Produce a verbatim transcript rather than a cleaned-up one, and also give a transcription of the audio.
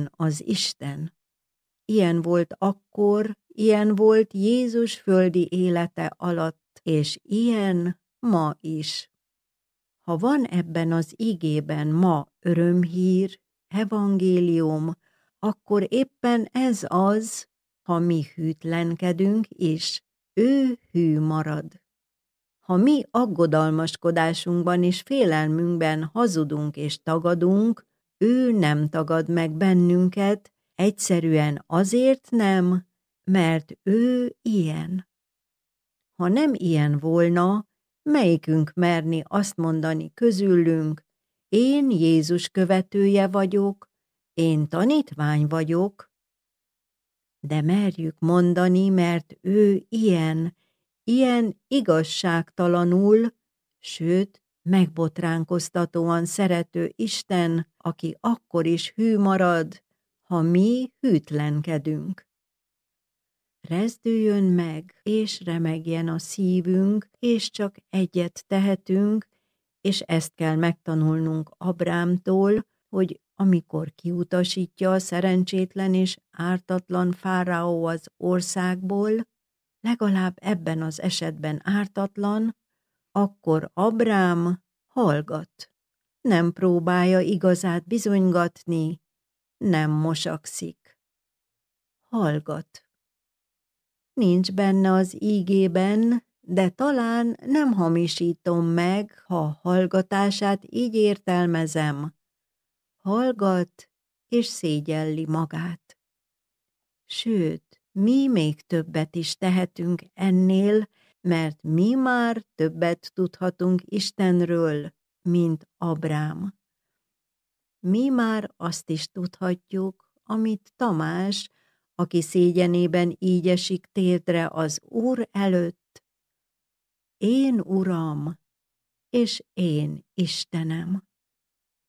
ilyen az Isten. Ilyen volt akkor, ilyen volt Jézus földi élete alatt, és ilyen ma is. Ha van ebben az igében ma örömhír, evangélium, akkor éppen ez az, ha mi hűtlenkedünk is, ő hű marad. Ha mi aggodalmaskodásunkban és félelmünkben hazudunk és tagadunk, ő nem tagad meg bennünket, egyszerűen azért nem, mert ő ilyen. Ha nem ilyen volna, melyikünk merni azt mondani közülünk, én Jézus követője vagyok, én tanítvány vagyok, de merjük mondani, mert ő ilyen, ilyen igazságtalanul, sőt, megbotránkoztatóan szerető Isten, aki akkor is hű marad, ha mi hűtlenkedünk. Rezdüljön meg, és remegjen a szívünk, és csak egyet tehetünk, és ezt kell megtanulnunk Abrámtól, hogy amikor kiutasítja a szerencsétlen és ártatlan fáraó az országból, legalább ebben az esetben ártatlan, akkor Abrám hallgat. Nem próbálja igazát bizonygatni, nem mosakszik. Hallgat. Nincs benne az ígében, de talán nem hamisítom meg, ha hallgatását így értelmezem. Hallgat és szégyelli magát. Sőt, mi még többet is tehetünk ennél, mert mi már többet tudhatunk Istenről, mint Abrám. Mi már azt is tudhatjuk, amit Tamás, aki szégyenében így esik térdre az Úr előtt. Én Uram, és én Istenem.